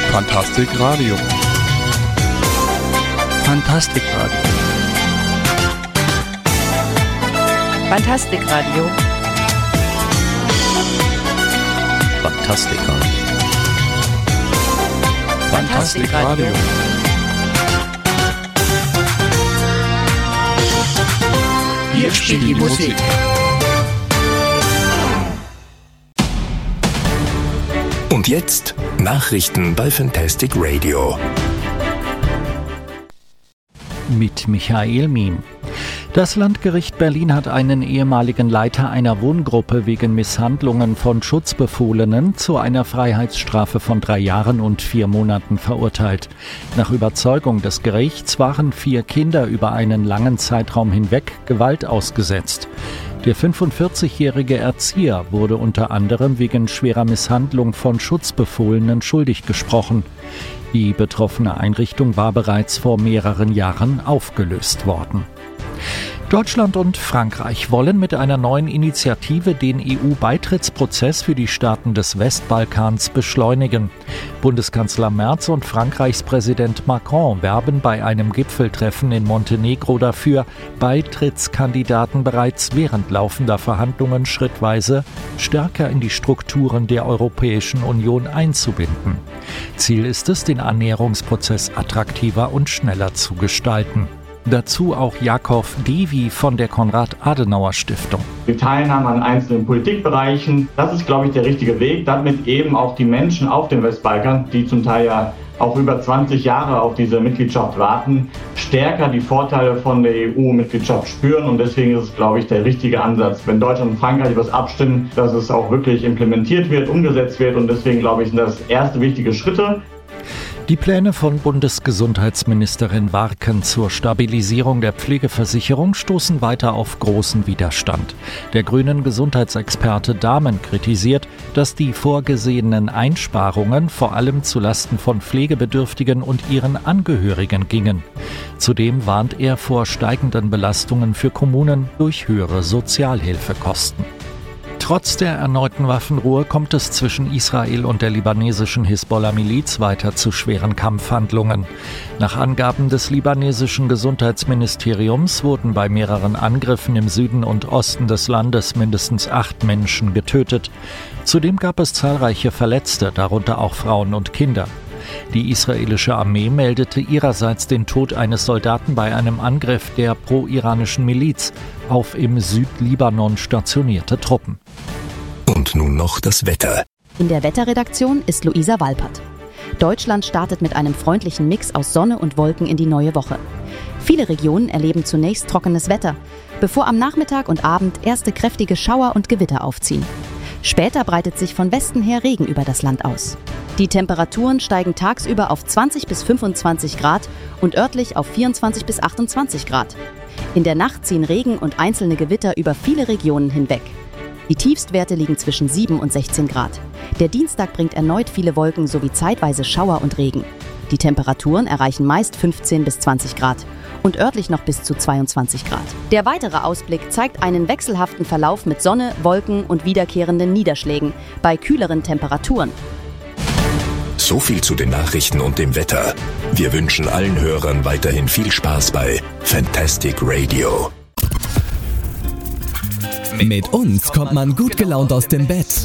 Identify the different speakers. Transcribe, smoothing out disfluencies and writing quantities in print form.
Speaker 1: Fantastic Radio.
Speaker 2: Fantastic Radio.
Speaker 3: Fantastic Radio.
Speaker 2: Fantastic Radio.
Speaker 3: Fantastic Radio.
Speaker 1: Hier spielt die Musik.
Speaker 4: Und jetzt Nachrichten bei Fantastic Radio.
Speaker 2: Mit Michael Miem. Das Landgericht Berlin hat einen ehemaligen Leiter einer Wohngruppe wegen Misshandlungen von Schutzbefohlenen zu einer Freiheitsstrafe von 3 Jahren und 4 Monaten verurteilt. Nach Überzeugung des Gerichts waren 4 Kinder über einen langen Zeitraum hinweg Gewalt ausgesetzt. Der 45-jährige Erzieher wurde unter anderem wegen schwerer Misshandlung von Schutzbefohlenen schuldig gesprochen. Die betroffene Einrichtung war bereits vor mehreren Jahren aufgelöst worden. Deutschland und Frankreich wollen mit einer neuen Initiative den EU-Beitrittsprozess für die Staaten des Westbalkans beschleunigen. Bundeskanzler Merz und Frankreichs Präsident Macron werben bei einem Gipfeltreffen in Montenegro dafür, Beitrittskandidaten bereits während laufender Verhandlungen schrittweise stärker in die Strukturen der Europäischen Union einzubinden. Ziel ist es, den Annäherungsprozess attraktiver und schneller zu gestalten. Dazu auch Jakob Devi von der Konrad-Adenauer-Stiftung.
Speaker 5: Die Teilnahme an einzelnen Politikbereichen, das ist, glaube ich, der richtige Weg, damit eben auch die Menschen auf dem Westbalkan, die zum Teil ja auch über 20 Jahre auf diese Mitgliedschaft warten, stärker die Vorteile von der EU-Mitgliedschaft spüren. Und deswegen ist es, glaube ich, der richtige Ansatz, wenn Deutschland und Frankreich etwas abstimmen, dass es auch wirklich implementiert wird, umgesetzt wird. Und deswegen, glaube ich, sind das erste wichtige Schritte.
Speaker 2: Die Pläne von Bundesgesundheitsministerin Warken zur Stabilisierung der Pflegeversicherung stoßen weiter auf großen Widerstand. Der grünen Gesundheitsexperte Dahmen kritisiert, dass die vorgesehenen Einsparungen vor allem zulasten von Pflegebedürftigen und ihren Angehörigen gingen. Zudem warnt er vor steigenden Belastungen für Kommunen durch höhere Sozialhilfekosten. Trotz der erneuten Waffenruhe kommt es zwischen Israel und der libanesischen Hisbollah-Miliz weiter zu schweren Kampfhandlungen. Nach Angaben des libanesischen Gesundheitsministeriums wurden bei mehreren Angriffen im Süden und Osten des Landes mindestens 8 Menschen getötet. Zudem gab es zahlreiche Verletzte, darunter auch Frauen und Kinder. Die israelische Armee meldete ihrerseits den Tod eines Soldaten bei einem Angriff der pro-iranischen Miliz auf im Südlibanon stationierte Truppen.
Speaker 4: Und nun noch das Wetter.
Speaker 6: In der Wetterredaktion ist Luisa Walpert. Deutschland startet mit einem freundlichen Mix aus Sonne und Wolken in die neue Woche. Viele Regionen erleben zunächst trockenes Wetter, bevor am Nachmittag und Abend erste kräftige Schauer und Gewitter aufziehen. Später breitet sich von Westen her Regen über das Land aus. Die Temperaturen steigen tagsüber auf 20 bis 25 Grad und örtlich auf 24 bis 28 Grad. In der Nacht ziehen Regen und einzelne Gewitter über viele Regionen hinweg. Die Tiefstwerte liegen zwischen 7 und 16 Grad. Der Dienstag bringt erneut viele Wolken sowie zeitweise Schauer und Regen. Die Temperaturen erreichen meist 15 bis 20 Grad und örtlich noch bis zu 22 Grad. Der weitere Ausblick zeigt einen wechselhaften Verlauf mit Sonne, Wolken und wiederkehrenden Niederschlägen bei kühleren Temperaturen.
Speaker 4: So viel zu den Nachrichten und dem Wetter. Wir wünschen allen Hörern weiterhin viel Spaß bei Fantastic Radio.
Speaker 7: Mit uns kommt man gut gelaunt aus dem Bett.